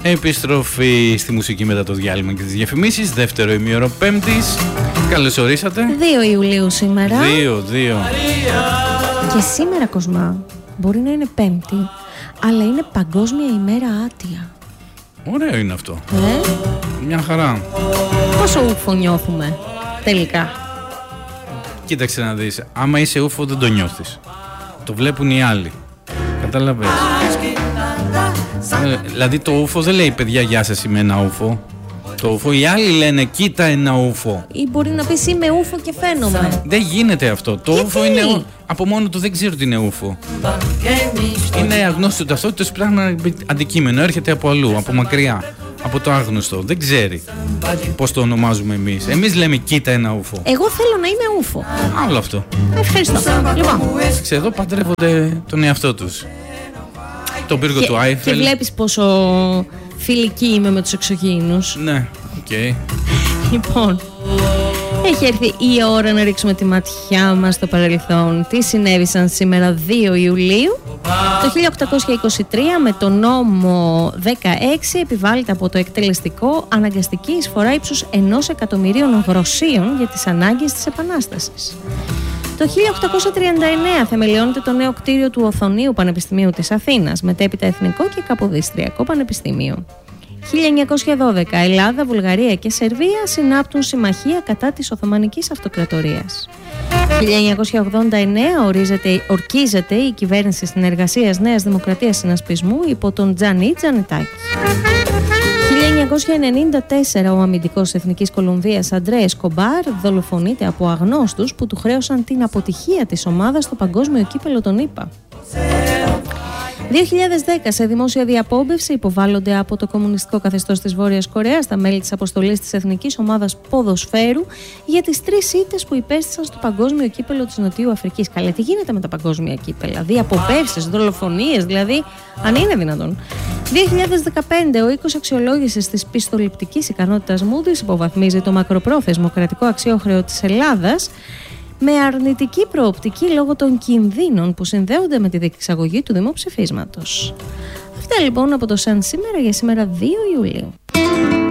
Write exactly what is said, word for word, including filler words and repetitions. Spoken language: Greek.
Επιστροφή στη μουσική μετά το διάλειμμα και τις διαφημίσεις. Δεύτερο ημίωρο Πέμπτης. Καλώς ορίσατε. δύο Ιουλίου σήμερα. Δύο, δύο. Και σήμερα, Κοσμά, μπορεί να είναι Πέμπτη, αλλά είναι Παγκόσμια ημέρα άτια. Ωραίο είναι αυτό. Ε? Μια χαρά. Πόσο ούφο νιώθουμε τελικά? Κοίταξε να δεις. Άμα είσαι ούφο δεν το νιώθεις. Το βλέπουν οι άλλοι. Κατάλαβες. Ε, δηλαδή το ούφο δεν λέει παιδιά γεια σας είμαι ένα ούφο. Το ούφο οι άλλοι λένε κοίτα ένα ούφο. Ή μπορεί να πεις είμαι ούφο και φαίνομαι. Δεν γίνεται αυτό. Το Γιατί? ούφο είναι από μόνο του δεν ξέρω τι είναι ούφο. Είναι αγνώστο ταυτότητας, πράγμα αντικείμενο. Έρχεται από αλλού, από μακριά. Από το άγνωστο. Δεν ξέρει πώς το ονομάζουμε εμείς. Εμείς λέμε κοίτα ένα ούφο. Εγώ θέλω να είμαι ούφο. Άλλο αυτό. Ευχαριστώ. Λοιπόν. Εδώ παντρεύονται τον εαυτό τους. Το πύργο Και, του Άιφελ. και βλέπεις πόσο φιλική είμαι με τους εξωγήινους. Ναι, οκ. Okay. Λοιπόν, έχει έρθει η ώρα να ρίξουμε τη ματιά μας στο παρελθόν. Τι συνέβησαν σήμερα δύο Ιουλίου? Το χίλια οκτακόσια είκοσι τρία με το νόμο δεκαέξι επιβάλλεται από το εκτελεστικό αναγκαστική εισφορά ύψους ενός εκατομμυρίων γροσίων για τις ανάγκες της Επανάστασης. Το χίλια οκτακόσια τριάντα εννέα θεμελιώνεται το νέο κτίριο του Οθωνίου Πανεπιστημίου της Αθήνας, μετέπειτα Εθνικό και Καποδιστριακό Πανεπιστήμιο. χίλια εννιακόσια δώδεκα Ελλάδα, Βουλγαρία και Σερβία συνάπτουν συμμαχία κατά της Οθωμανικής Αυτοκρατορίας. χίλια εννιακόσια ογδόντα εννέα ορίζεται, ορκίζεται η κυβέρνηση συνεργασίας Νέας Δημοκρατίας Συνασπισμού υπό τον Τζανί Τζανετάκη. χίλια εννιακόσια ενενήντα τέσσερα ο αμυντικός της Εθνικής Κολομβίας Αντρέ Εσκομπάρ δολοφονείται από αγνώστους που του χρέωσαν την αποτυχία της ομάδας στο παγκόσμιο κύπελλο των ΗΠΑ. δύο χιλιάδες δέκα σε δημόσια διαπόμπευση υποβάλλονται από το κομμουνιστικό καθεστώς της Βόρειας Κορέας τα μέλη της αποστολής της Εθνικής Ομάδας Ποδοσφαίρου για τις τρεις ήττες που υπέστησαν στο παγκόσμιο κύπελλο της Νοτιού Αφρικής. Καλέ, τι γίνεται με τα παγκόσμια κύπελλα? Διαποπεύσεις, δολοφονίες, δηλαδή, αν είναι δυνατόν. δύο χιλιάδες δεκαπέντε ο οίκος αξιολόγησης της πιστοληπτικής ικανότητας Moody's υποβαθμίζει το μακροπρόθεσμο κρατικό αξιόχρεο της Ελλάδας με αρνητική προοπτική λόγω των κινδύνων που συνδέονται με τη διεξαγωγή του δημοψηφίσματος. Αυτά λοιπόν από το Σαν σήμερα για σήμερα δύο Ιουλίου.